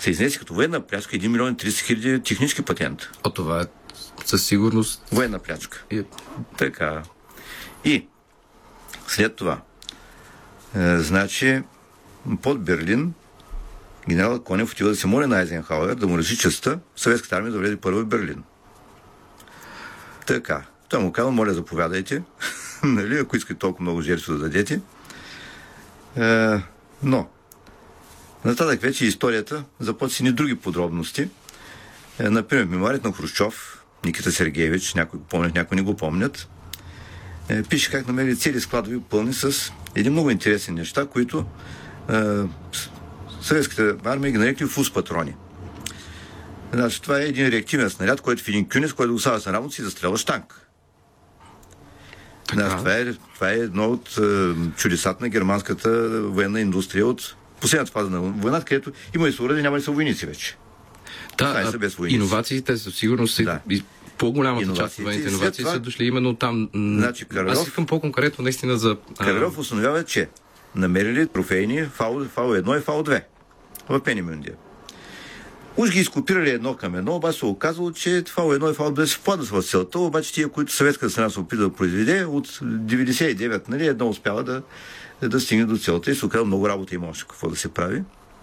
се изнесе като военна плячка 1 милион и 300 хиляди технически патента. Това е със сигурност военна плячка. Така. И след това значи под Берлин генерал Конев отива да се моли на Айзенхауер да му реши честта съветската армия да влезе първо в Берлин. Така. Той му казва, моля, заповядайте. Нали, ако искате толкова много жертви да дадете. Но нататък вече историята започва ни други подробности. Например, мемуарите на Хрущов, Никита Сергеевич, някой го помнят, някой не го помнят, пише как намери цели складови пълни с един много интересни неща, които съветската армия ги нарекли фуз патрони. Значи, това е един реактивен снаряд, който в един кюнес, който го оставя на работа и застрелва танк. Значи, това е едно от чудесата на германската военна индустрия от последната фаза на войната, където има и съоръди, няма и са войници вече. Иновациите със сигурност и по-голямата част от военните иновации са дошли именно там. Значи, аз искам по-конкретно наистина за... Карелов установява, че намерили трофейни ФАУ-1 и ФАУ-2 в Пенемюнде. Уж ги изкопирали едно към едно, обаче се оказало, че ФАУ-1 и ФАУ-2 се впадат в целта, обаче тия, които съветската страна се опита да произведе, от 99, нали, едно успява да стигне до целта и се оказва много работа има още какво да се прави.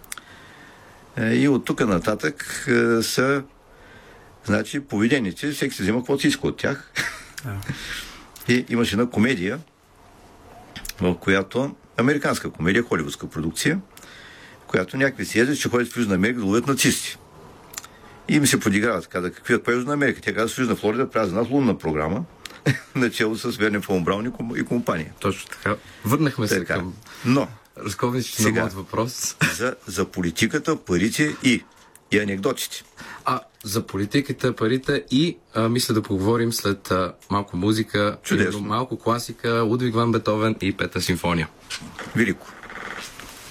И от тук нататък са значи поведените, всеки се взема какво си иска от тях. И имаше една комедия, в която американска комедия, холивудска продукция, в която някакви си ездят, че ходят в Южна Америка да ловят нацисти. И им се подиграват, каза, каква е Южна Америка? Тя каза, в Южна Флорида прави за нас лунна програма, начало с Вернер фон Браун и компания. Точно така. Върнахме се към... Но разковничето на моят въпрос. За политиката, парите и анекдотите. За политиката, парите и мисля да поговорим след малко музика, малко класика, Лудвиг ван Бетовен и Пета симфония. Велико.